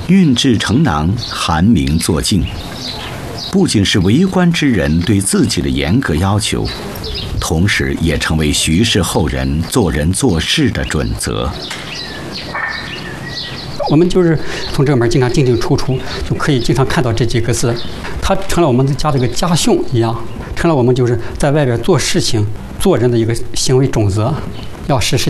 运至城囊，含名作镜，不仅是为官之人对自己的严格要求，同时也成为徐氏后人做人做事的准则。 我们就是从这个门经常进进出出，就可以经常看到这几个字，它成了我们家这个家训一样，成了我们就是在外边做事情、做人的一个行为准则，要时时